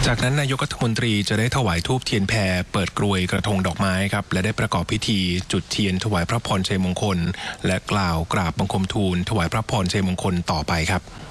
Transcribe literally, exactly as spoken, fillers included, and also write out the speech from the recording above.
จากนั้นนายกรัฐมนตรีจะได้ถวายธูปเทียนแพรเปิดกรวยกระทงดอกไม้ครับและได้ประกอบพิธีจุดเทียนถวายพระพรชัยมงคลและกล่าวกราบบังคมทูลถวายพระพรชัยมงคลต่อไปครับ